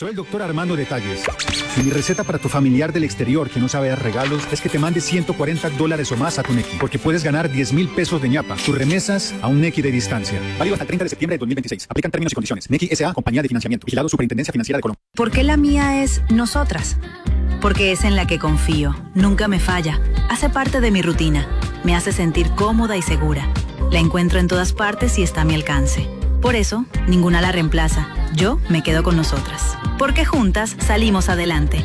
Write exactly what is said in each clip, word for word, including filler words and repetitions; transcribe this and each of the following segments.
Soy el doctor Armando Detalles. Y mi receta para tu familiar del exterior que no sabe dar regalos es que te mande ciento cuarenta dólares o más a tu Nequi, porque puedes ganar diez mil pesos de ñapa. Tus remesas a un Nequi de distancia. Válido hasta el treinta de septiembre de dos mil veintiséis. Aplican términos y condiciones. Nequi S A, compañía de financiamiento. Vigilado Superintendencia Financiera de Colombia. ¿Por qué la mía es nosotras? Porque es en la que confío. Nunca me falla. Hace parte de mi rutina. Me hace sentir cómoda y segura. La encuentro en todas partes y está a mi alcance. Por eso, ninguna la reemplaza. Yo me quedo con nosotras. Porque juntas salimos adelante.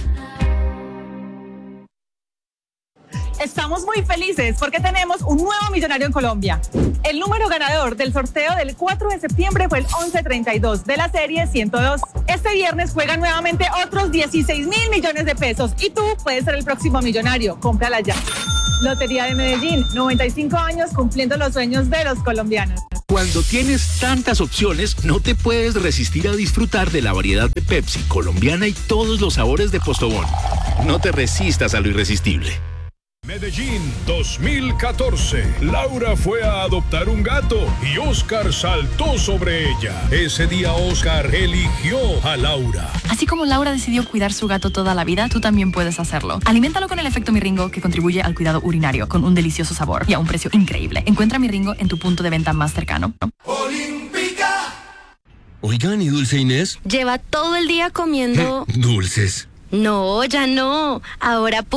Estamos muy felices porque tenemos un nuevo millonario en Colombia. El número ganador del sorteo del cuatro de septiembre fue el once treinta y dos de la serie ciento dos. Este viernes juegan nuevamente otros dieciséis mil millones de pesos y tú puedes ser el próximo millonario. Cómprala ya. Lotería de Medellín, noventa y cinco años cumpliendo los sueños de los colombianos. Cuando tienes tantas opciones, no te puedes resistir a disfrutar de la variedad de Pepsi colombiana y todos los sabores de Postobón. No te resistas a lo irresistible. Medellín dos mil catorce. Laura fue a adoptar un gato y Oscar saltó sobre ella. Ese día Oscar eligió a Laura. Así como Laura decidió cuidar su gato toda la vida, tú también puedes hacerlo. Aliméntalo con el efecto Miringo, que contribuye al cuidado urinario con un delicioso sabor y a un precio increíble. Encuentra Miringo en tu punto de venta más cercano. Olímpica. Oigan, ¿y Dulce Inés? Lleva todo el día comiendo... Dulces. No, ya no. Ahora